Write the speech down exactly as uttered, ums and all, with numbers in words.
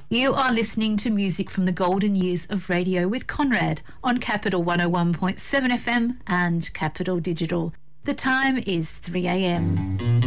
You are listening to music from the golden years of radio with Conrad on Capital one oh one point seven F M and Capital Digital. The time is three a m.